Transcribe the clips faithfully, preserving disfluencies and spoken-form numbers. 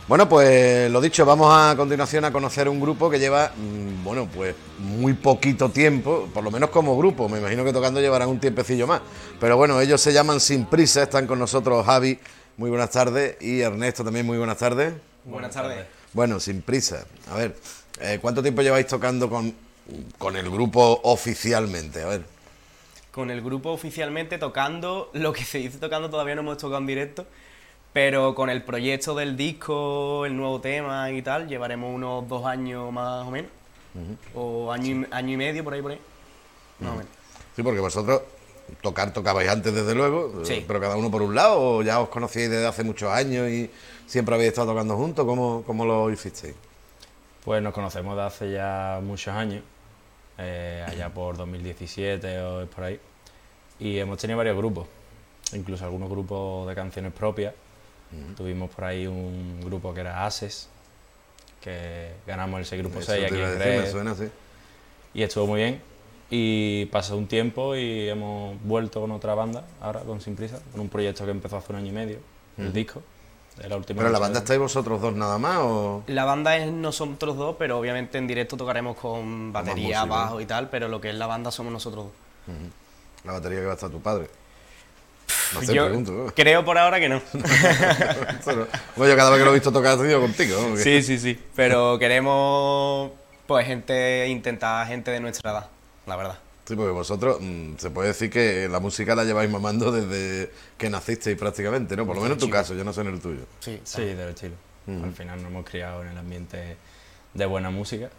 Bueno, pues lo dicho, vamos a continuación a conocer un grupo que lleva, mmm, bueno, pues muy poquito tiempo, por lo menos como grupo, me imagino que tocando llevarán un tiempecillo más. Pero bueno, ellos se llaman Sin Prisa, están con nosotros Javi, muy buenas tardes, y Ernesto también, muy buenas tardes. Buenas tardes. Bueno, Sin Prisa, a ver, eh, ¿cuánto tiempo lleváis tocando con, con el grupo oficialmente? A ver. Con el grupo oficialmente tocando, lo que se dice tocando todavía no hemos tocado en directo, pero con el proyecto del disco, el nuevo tema y tal, llevaremos unos dos años más o menos, uh-huh. o año, sí. y, año y medio, por ahí, por ahí, uh-huh. más o menos. Sí, porque vosotros tocar tocabais antes desde luego, sí. pero cada uno por un lado, o ya os conocíais desde hace muchos años y siempre habéis estado tocando juntos, ¿cómo, cómo lo hicisteis? Pues nos conocemos de hace ya muchos años, eh, allá por dos mil diecisiete o por ahí, y hemos tenido varios grupos, incluso algunos grupos de canciones propias. Uh-huh. Tuvimos por ahí un grupo que era Ases, que ganamos el seis grupo seis aquí en Jerez, me suena, sí. Y estuvo muy bien. Y pasó un tiempo y hemos vuelto con otra banda, ahora con Sin Prisa, con un proyecto que empezó hace un año y medio, uh-huh. el disco. La última ¿Pero la banda de... estáis vosotros dos nada más o...? La banda es nosotros dos, pero obviamente en directo tocaremos con batería, bajo y tal, pero lo que es la banda somos nosotros dos. Uh-huh. ¿La batería que va a estar tu padre? No sé, yo pregunto, ¿no? Creo por ahora que no. Bueno, yo cada vez que lo he visto tocar he tenido contigo, ¿no? Sí, sí, sí. Pero queremos, pues, gente, intentar gente de nuestra edad, la verdad. Sí, porque vosotros, mmm, se puede decir que la música la lleváis mamando desde que nacisteis prácticamente, ¿no? Por lo menos en tu caso, yo no sé en el tuyo. Sí, sí, desde Chile. Uh-huh. Al final nos hemos criado en el ambiente de buena música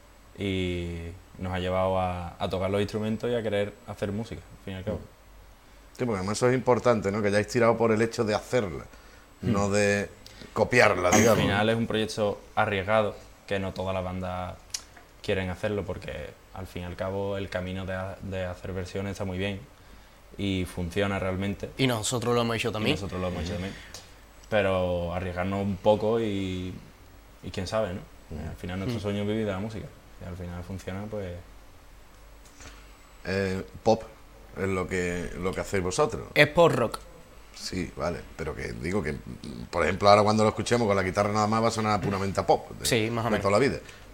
y nos ha llevado a, a tocar los instrumentos y a querer hacer música, al fin y al cabo. Uh-huh. Sí, porque además eso es importante, ¿no? Que hayáis tirado por el hecho de hacerla, mm. no de copiarla, digamos. Al final es un proyecto arriesgado, que no todas las bandas quieren hacerlo, porque al fin y al cabo el camino de, de hacer versiones está muy bien y funciona realmente. Y nosotros lo hemos hecho también. Y nosotros lo hemos hecho también. Pero arriesgarnos un poco y, y quién sabe, ¿no? Mm. Al final nuestro sueño es vivir de la música. Y al final funciona, pues... Eh, pop. Es lo que, lo que hacéis vosotros. Es pop rock. Sí, vale, pero que digo que, por ejemplo, ahora cuando lo escuchemos con la guitarra nada más va a sonar puramente a pop. De, sí, más o menos. De toda la vida.